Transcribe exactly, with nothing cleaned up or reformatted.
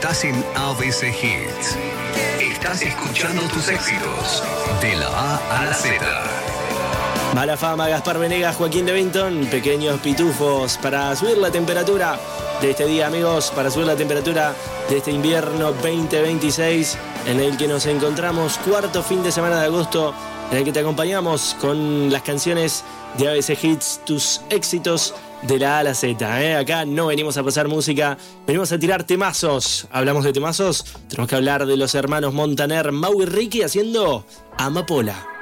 Estás en A B C Hits. Estás escuchando tus éxitos de la A a la Z. Mala fama, Gaspar Venegas, Joaquín de Vinton, pequeños pitufos para subir la temperatura de este día, amigos, para subir la temperatura de este invierno veinte veintiséis, en el que nos encontramos cuarto fin de semana de agosto, en el que te acompañamos con las canciones de A B C Hits, tus éxitos de la A a la Z. ¿eh? Acá no venimos a pasar música, venimos a tirar temazos. Hablamos de temazos, tenemos que hablar de los hermanos Montaner, Mau y Ricky haciendo Amapola.